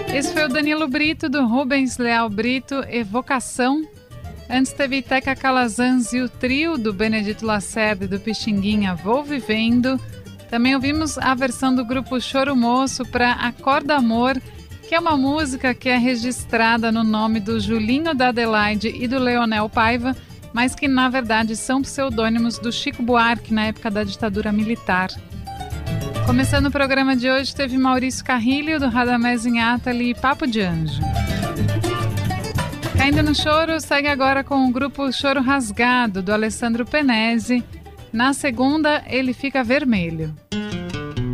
Esse foi o Danilo Brito, do Rubens Leal Brito, Evocação. Antes teve Teca Calazans e o trio do Benedito Lacerda e do Pixinguinha, Vou Vivendo. Também ouvimos a versão do grupo Choro Moço para Acorda Amor, que é uma música que é registrada no nome do Julinho da Adelaide e do Leonel Paiva, mas que na verdade são pseudônimos do Chico Buarque na época da ditadura militar. Começando o programa de hoje, teve Maurício Carrilho, do Radamés Inátali e Papo de Anjo. Caindo no Choro, segue agora com o grupo Choro Rasgado, do Alessandro Penese. Na segunda, Ele Fica Vermelho.